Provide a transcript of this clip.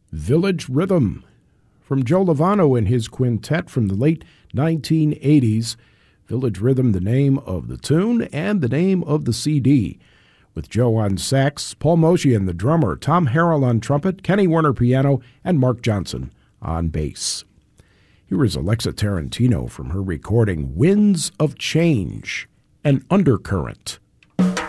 Village Rhythm from Joe Lovano and his quintet from the late 1980s. Village Rhythm, the name of the tune and the name of the CD. With Joe on sax, Paul Motian, the drummer, Tom Harrell on trumpet, Kenny Werner piano, and Mark Johnson on bass. Here is Alexa Tarantino from her recording Winds of Change, an Undercurrent.